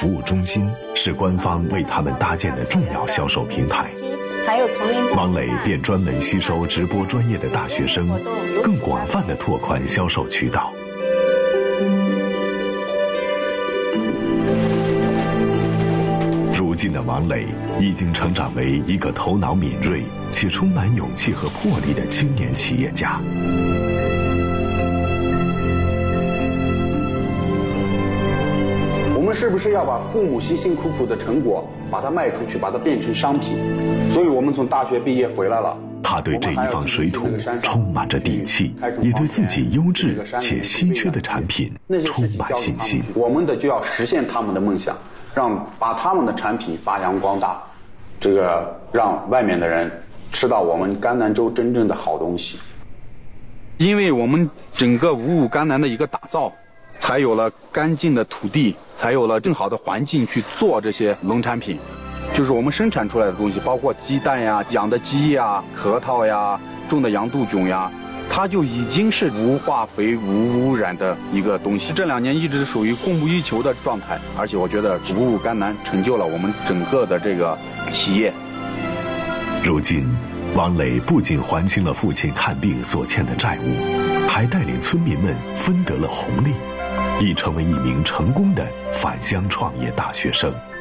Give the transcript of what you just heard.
服务中心是官方为他们搭建的重要销售平台。 还有丛林， 王磊便专门吸收直播专业的大学生，更广泛的拓宽销售渠道。如今的王磊已经成长为一个头脑敏锐且充满勇气和魄力的青年企业家。 我们是不是要把父母辛辛苦苦的成果把它卖出去，把它变成商品？所以我们从大学毕业回来了。 他对这一方水土充满着底气，也对自己优质且稀缺的产品充满信心。 我们就要实现他们的梦想，把他们的产品发扬光大，让外面的人吃到我们甘南州真正的好东西。 因为我们整个五五甘南的一个打造，才有了干净的土地，才有了更好的环境去做这些农产品。就是我们生产出来的东西，包括鸡蛋呀、养的鸡呀、核桃呀、种的洋杜鹃呀，它就已经是无化肥、无污染的一个东西。这2年一直属于供不应求的状态，而且我觉得五五甘南成就了我们整个的这个企业。 如今，王磊不仅还清了父亲看病所欠的债务，还带领村民们分得了红利，已成为一名成功的返乡创业大学生。